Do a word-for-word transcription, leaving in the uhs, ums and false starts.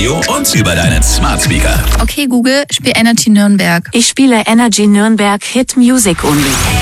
Radio und über deinen Smart Speaker. Okay, Google, spiel Energy Nürnberg. Ich spiele Energy Nürnberg Hit Music Only.